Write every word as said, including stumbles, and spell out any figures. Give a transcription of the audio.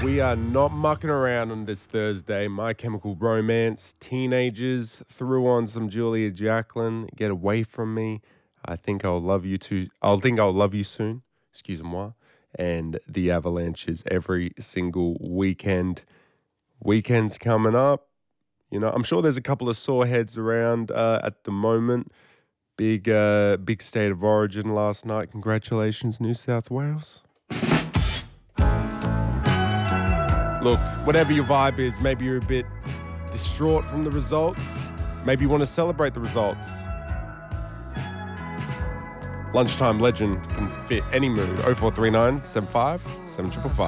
We are not mucking around on this Thursday. My Chemical Romance. Teenagers threw on some Julia Jacqueline. Get away from me. I think I'll love you too. I'll think I'll love you soon. Excuse-moi. And the Avalanches every single weekend. Weekend's coming up. You know, I'm sure there's a couple of sore heads around uh, at the moment. Big, uh, big state of origin last night. Congratulations, New South Wales. Look, whatever your vibe is, maybe you're a bit distraught from the results. Maybe you want to celebrate the results. Lunchtime Legend can fit any mood. oh four three nine, seven five, seven five five.